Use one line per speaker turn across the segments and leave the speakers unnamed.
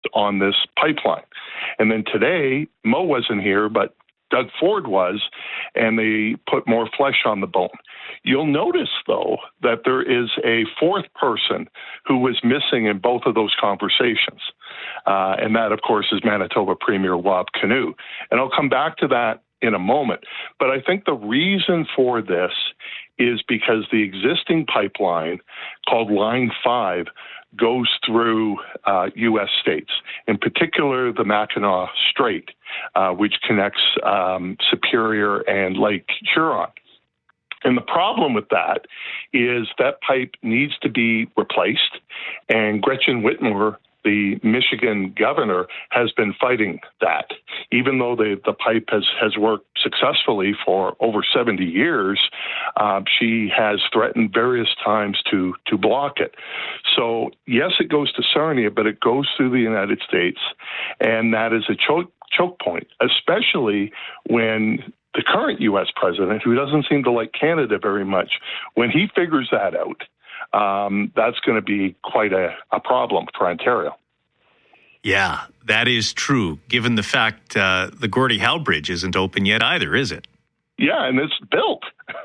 on this pipeline. And then today, Mo wasn't here, but Doug Ford was, and they put more flesh on the bone. You'll notice, though, that there is a fourth person who was missing in both of those conversations. And that, of course, is Manitoba Premier Wab Kinew. And I'll come back to that in a moment. But I think the reason for this is because the existing pipeline called Line 5 goes through U.S. states, in particular the Mackinac Strait, which connects Superior and Lake Huron. And the problem with that is that pipe needs to be replaced, and Gretchen Whitmer, the Michigan governor, has been fighting that. Even though the pipe has worked successfully for over 70 years, she has threatened various times to block it. So, yes, it goes to Sarnia, but it goes through the United States, and that is a choke point, especially when the current U.S. president, who doesn't seem to like Canada very much, when he figures that out, that's going to be quite a problem for Ontario.
Yeah, that is true, given the fact the Gordie Howe Bridge isn't open yet either, is it?
Yeah, and it's built,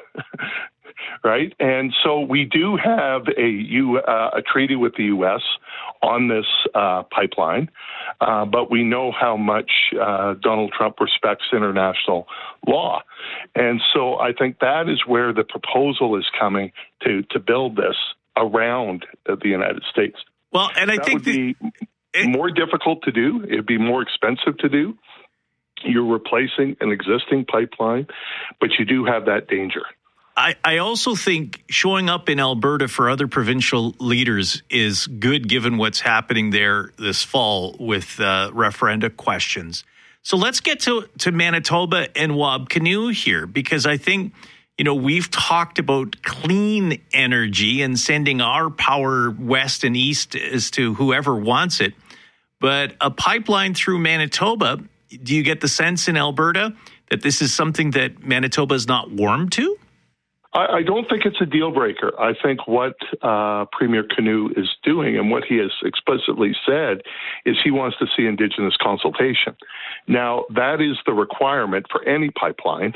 right? And so we do have a treaty with the U.S. on this pipeline, but we know how much Donald Trump respects international law. And so I think that is where the proposal is coming to build this around the United States.
Well, and I think
that would be more difficult to do. It'd be more expensive to do. You're replacing an existing pipeline, but you do have that danger.
I also think showing up in Alberta for other provincial leaders is good, given what's happening there this fall with referenda questions. So let's get to Manitoba and Wab Kinew here, because I think, we've talked about clean energy and sending our power west and east as to whoever wants it. But a pipeline through Manitoba, do you get the sense in Alberta that this is something that Manitoba is not warm to?
I don't think it's a deal breaker. I think what Premier Kinew is doing, and what he has explicitly said, is he wants to see Indigenous consultation. Now, that is the requirement for any pipeline,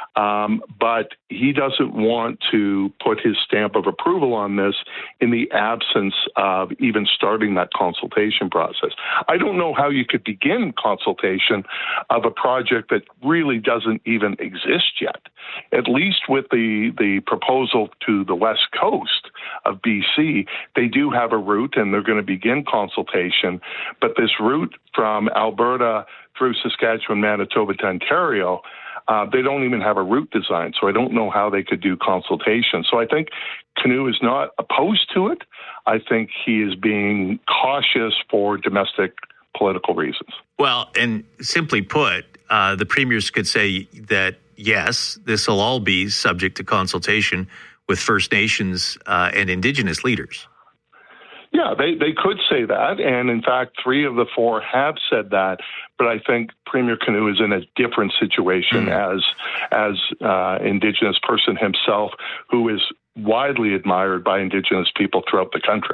but he doesn't want to put his stamp of approval on this in the absence of even starting that consultation process. I don't know how you could begin consultation of a project that really doesn't even exist yet. At least with the proposal to the west coast of BC, they do have a route and they're going to begin consultation. But this route from Alberta through Saskatchewan, Manitoba to Ontario, they don't even have a route design. So I don't know how they could do consultation. So I think Kinew is not opposed to it. I think he is being cautious for domestic political reasons.
Well, and simply put, the premiers could say that, yes, this will all be subject to consultation with First Nations and Indigenous leaders.
Yeah, they could say that. And in fact, 3 of the 4 have said that. But I think Premier Kinew is in a different situation as Indigenous person himself, who is widely admired by Indigenous people throughout the country.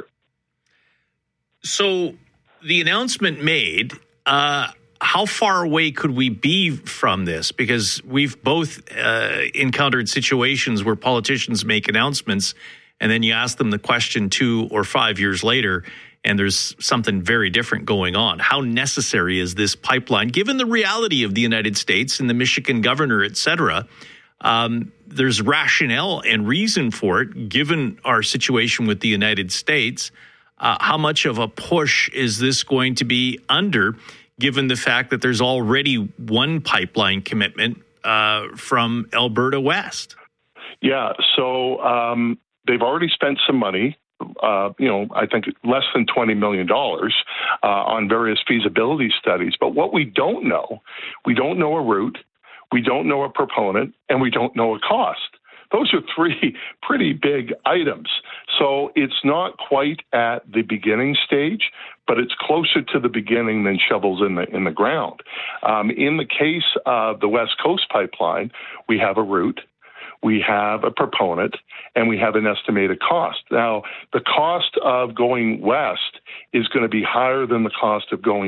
So the announcement made, how far away could we be from this? Because we've both encountered situations where politicians make announcements and then you ask them the question 2 or 5 years later, and there's something very different going on. How necessary is this pipeline, given the reality of the United States and the Michigan governor, et cetera? There's rationale and reason for it, given our situation with the United States. How much of a push is this going to be under, given the fact that there's already one pipeline commitment from Alberta West? Yeah,
so they've already spent some money, I think less than $20 million on various feasibility studies. But what we don't know a route, we don't know a proponent, and we don't know a cost. Those are 3 pretty big items. So it's not quite at the beginning stage, but it's closer to the beginning than shovels in the ground. In the case of the West Coast Pipeline, we have a route, we have a proponent, and we have an estimated cost. Now, the cost of going west is going to be higher than the cost of going